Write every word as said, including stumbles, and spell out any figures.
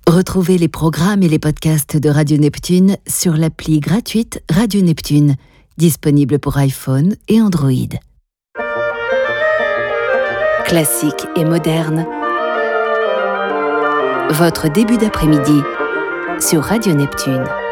Retrouvez les programmes et les podcasts de Radio Neptune sur l'appli gratuite Radio Neptune, disponible pour iPhone et Android. Classique et moderne. Votre début d'après-midi sur Radio Neptune.